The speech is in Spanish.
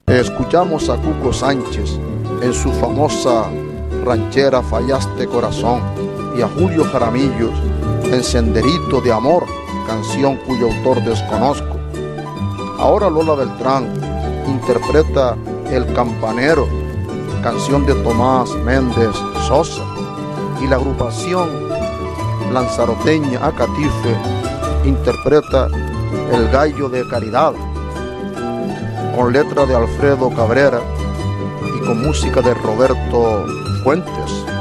Escuchamos a Cuco Sánchez en su famosa ranchera Fallaste Corazón y a Julio Jaramillo en Senderito de Amor, canción cuyo autor desconozco. Ahora Lola Beltrán interpreta El Campanero, canción de Tomás Méndez Sosa, y la agrupación lanzaroteña Acatife interpreta El Gallo de Caridad, con letra de Alfredo Cabrera y con música de Roberto Fuentes.